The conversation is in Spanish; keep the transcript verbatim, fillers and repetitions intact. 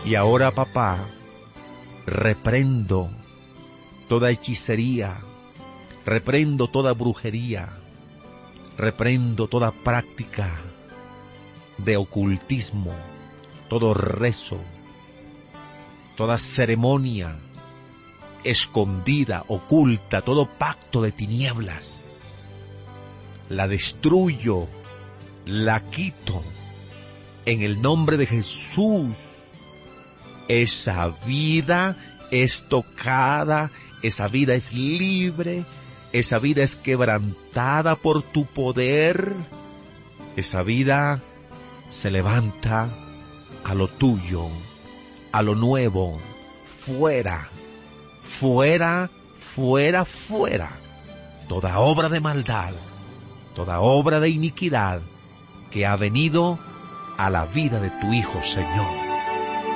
Y ahora, papá, reprendo toda hechicería, reprendo toda brujería, reprendo toda práctica de ocultismo, todo rezo, toda ceremonia escondida, oculta, todo pacto de tinieblas. La destruyo, la quito, en el nombre de Jesús. Esa vida es tocada, esa vida es libre, esa vida es quebrantada por tu poder, esa vida se levanta a lo tuyo, a lo nuevo, fuera, fuera, fuera, fuera, toda obra de maldad, toda obra de iniquidad que ha venido a la vida de tu Hijo, Señor.